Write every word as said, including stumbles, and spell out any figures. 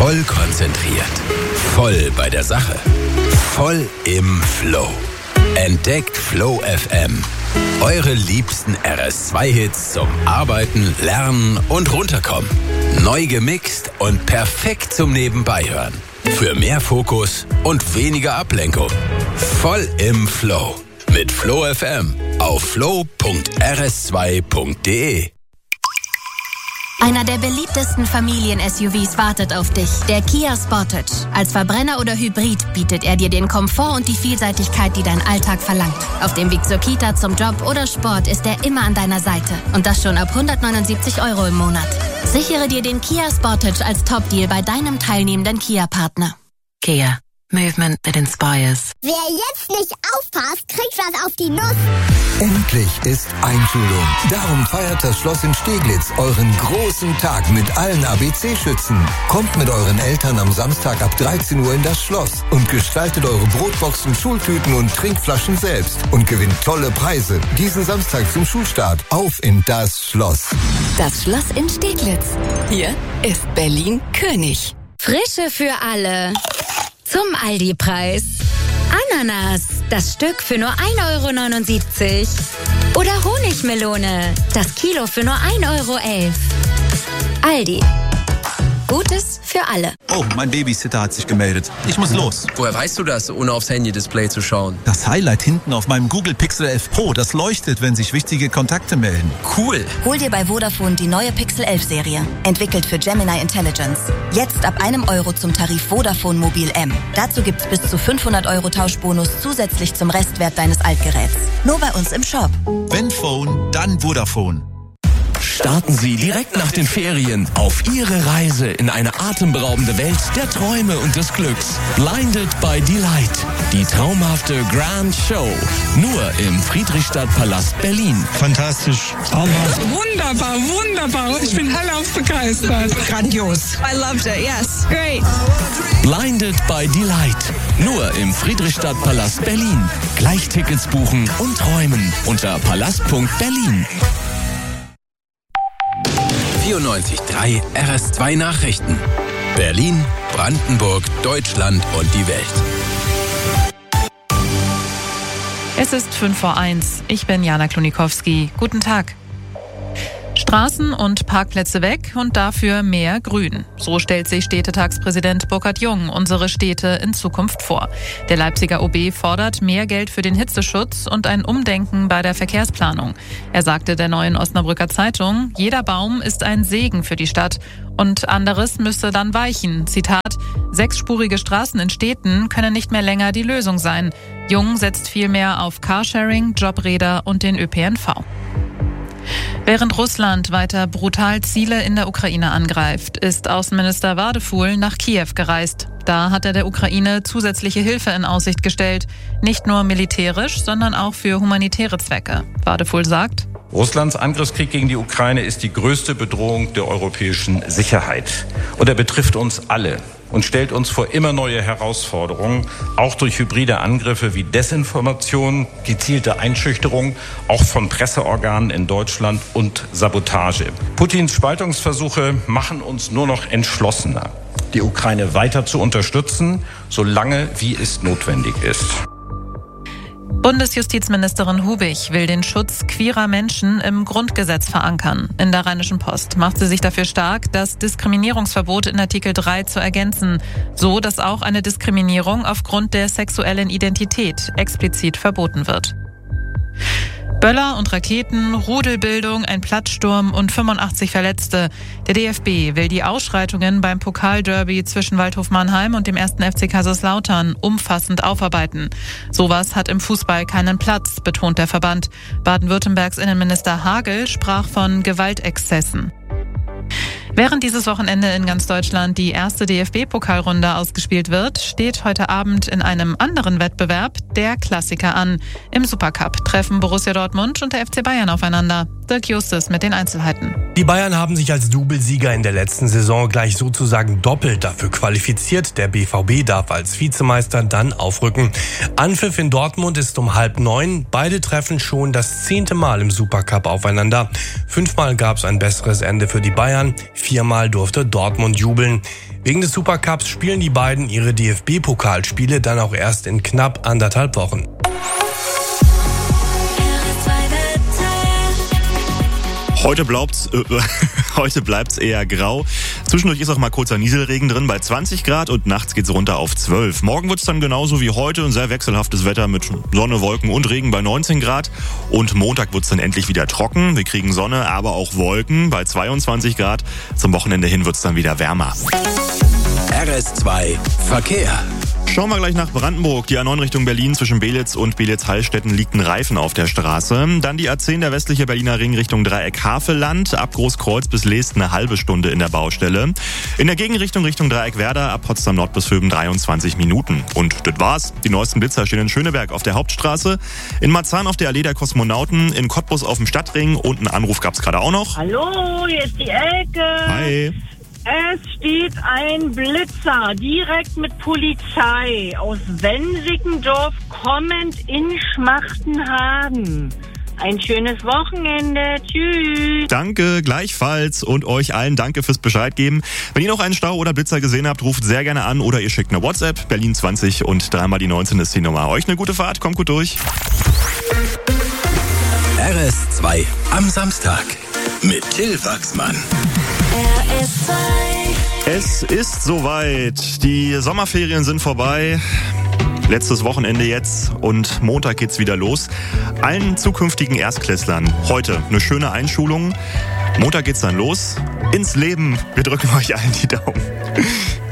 Voll konzentriert. Voll bei der Sache. Voll im Flow. Entdeckt Flow F M. Eure liebsten R S zwei Hits zum Arbeiten, Lernen und Runterkommen. Neu gemixt und perfekt zum Nebenbeihören. Für mehr Fokus und weniger Ablenkung. Voll im Flow. Mit Flow F M auf flow punkt r s zwei punkt d e. Einer der beliebtesten Familien-S U Vs wartet auf dich, der Kia Sportage. Als Verbrenner oder Hybrid bietet er dir den Komfort und die Vielseitigkeit, die dein Alltag verlangt. Auf dem Weg zur Kita, zum Job oder Sport ist er immer an deiner Seite. Und das schon ab hundertneunundsiebzig Euro im Monat. Sichere dir den Kia Sportage als Top-Deal bei deinem teilnehmenden Kia-Partner. Kia. Movement that inspires. Wer jetzt nicht aufpasst, kriegt was auf die Nuss. Endlich ist Einschulung. Darum feiert das Schloss in Steglitz euren großen Tag mit allen A B C-Schützen. Kommt mit euren Eltern am Samstag ab dreizehn Uhr in das Schloss und gestaltet eure Brotboxen, Schultüten und Trinkflaschen selbst und gewinnt tolle Preise. Diesen Samstag zum Schulstart. Auf in das Schloss. Das Schloss in Steglitz. Hier ist Berlin König. Frische für alle. Zum Aldi-Preis. Ananas, das Stück für nur ein Euro neunundsiebzig. Oder Honigmelone, das Kilo für nur ein Euro elf. Aldi. Gutes für alle. Oh, mein Babysitter hat sich gemeldet. Ich muss los. Woher weißt du das, ohne aufs Handy-Display zu schauen? Das Highlight hinten auf meinem Google Pixel elf Pro, das leuchtet, wenn sich wichtige Kontakte melden. Cool. Hol dir bei Vodafone die neue Pixel elf Serie. Entwickelt für Gemini Intelligence. Jetzt ab einem Euro zum Tarif Vodafone Mobil M. Dazu gibt's bis zu fünfhundert Euro Tauschbonus zusätzlich zum Restwert deines Altgeräts. Nur bei uns im Shop. Wenn Phone, dann Vodafone. Starten Sie direkt nach den Ferien auf Ihre Reise in eine atemberaubende Welt der Träume und des Glücks. Blinded by Delight. Die traumhafte Grand Show. Nur im Friedrichstadtpalast Berlin. Fantastisch. Traumhaft. Wunderbar, wunderbar. Ich bin hellauf begeistert. Grandios. I loved it, yes. Great. Blinded by Delight. Nur im Friedrichstadtpalast Berlin. Gleich Tickets buchen und träumen unter palast punkt berlin. vierundneunzig Komma drei R S zwei Nachrichten. Berlin, Brandenburg, Deutschland und die Welt. Es ist fünf vor eins. Ich bin Jana Klonikowski. Guten Tag. Straßen und Parkplätze weg und dafür mehr Grün. So stellt sich Städtetagspräsident Burkhard Jung unsere Städte in Zukunft vor. Der Leipziger O B fordert mehr Geld für den Hitzeschutz und ein Umdenken bei der Verkehrsplanung. Er sagte der Neuen Osnabrücker Zeitung, jeder Baum ist ein Segen für die Stadt und anderes müsse dann weichen. Zitat, sechsspurige Straßen in Städten können nicht mehr länger die Lösung sein. Jung setzt vielmehr auf Carsharing, Jobräder und den Ö P N V. Während Russland weiter brutal Ziele in der Ukraine angreift, ist Außenminister Wadefuhl nach Kiew gereist. Da hat er der Ukraine zusätzliche Hilfe in Aussicht gestellt. Nicht nur militärisch, sondern auch für humanitäre Zwecke. Wadefuhl sagt, Russlands Angriffskrieg gegen die Ukraine ist die größte Bedrohung der europäischen Sicherheit. Und er betrifft uns alle und stellt uns vor immer neue Herausforderungen, auch durch hybride Angriffe wie Desinformation, gezielte Einschüchterung, auch von Presseorganen in Deutschland und Sabotage. Putins Spaltungsversuche machen uns nur noch entschlossener, die Ukraine weiter zu unterstützen, solange wie es notwendig ist. Bundesjustizministerin Hubig will den Schutz queerer Menschen im Grundgesetz verankern. In der Rheinischen Post macht sie sich dafür stark, das Diskriminierungsverbot in Artikel drei zu ergänzen, so dass auch eine Diskriminierung aufgrund der sexuellen Identität explizit verboten wird. Böller und Raketen, Rudelbildung, ein Platzsturm und fünfundachtzig Verletzte. Der D F B will die Ausschreitungen beim Pokalderby zwischen Waldhof Mannheim und dem ersten F C Kaiserslautern umfassend aufarbeiten. Sowas hat im Fußball keinen Platz, betont der Verband. Baden-Württembergs Innenminister Hagel sprach von Gewaltexzessen. Während dieses Wochenende in ganz Deutschland die erste D F B-Pokalrunde ausgespielt wird, steht heute Abend in einem anderen Wettbewerb der Klassiker an. Im Supercup treffen Borussia Dortmund und der F C Bayern aufeinander. Dirk Justus mit den Einzelheiten. Die Bayern haben sich als Doublesieger in der letzten Saison gleich sozusagen doppelt dafür qualifiziert. Der B V B darf als Vizemeister dann aufrücken. Anpfiff in Dortmund ist um halb neun. Beide treffen schon das zehnte Mal im Supercup aufeinander. Fünfmal gab es ein besseres Ende für die Bayern. Viermal durfte Dortmund jubeln. Wegen des Supercups spielen die beiden ihre D F B-Pokalspiele dann auch erst in knapp anderthalb Wochen. Heute bleibt's, äh, heute bleibt's eher grau. Zwischendurch ist auch mal kurzer Nieselregen drin bei zwanzig Grad und nachts geht's runter auf zwölf. Morgen wird's dann genauso wie heute, ein sehr wechselhaftes Wetter mit Sonne, Wolken und Regen bei neunzehn Grad. Und Montag wird's dann endlich wieder trocken. Wir kriegen Sonne, aber auch Wolken bei zweiundzwanzig Grad. Zum Wochenende hin wird's dann wieder wärmer. R S zwei Verkehr. Schauen wir gleich nach Brandenburg. Die A neun Richtung Berlin zwischen Belitz und Belitz-Heilstätten liegt ein Reifen auf der Straße. Dann die A zehn, der westliche Berliner Ring Richtung Dreieck-Havelland. Ab Großkreuz bis Leest eine halbe Stunde in der Baustelle. In der Gegenrichtung Richtung Dreieck-Werder ab Potsdam Nord bis Vöben dreiundzwanzig Minuten. Und das war's. Die neuesten Blitzer stehen in Schöneberg auf der Hauptstraße, in Marzahn auf der Allee der Kosmonauten, in Cottbus auf dem Stadtring und einen Anruf gab's gerade auch noch. Hallo, hier ist die Elke. Hi. Es steht ein Blitzer direkt mit Polizei aus Wensickendorf kommend in Schmachtenhagen. Ein schönes Wochenende. Tschüss. Danke, gleichfalls. Und euch allen danke fürs Bescheid geben. Wenn ihr noch einen Stau oder Blitzer gesehen habt, ruft sehr gerne an oder ihr schickt eine WhatsApp. Berlin zwanzig und dreimal die neunzehn ist die Nummer. Euch eine gute Fahrt, kommt gut durch. R S zwei am Samstag mit Till Wachsmann. R S zwei. Es ist soweit. Die Sommerferien sind vorbei. Letztes Wochenende jetzt und Montag geht's wieder los. Allen zukünftigen Erstklässlern heute eine schöne Einschulung. Montag geht's dann los ins Leben. Wir drücken euch allen die Daumen.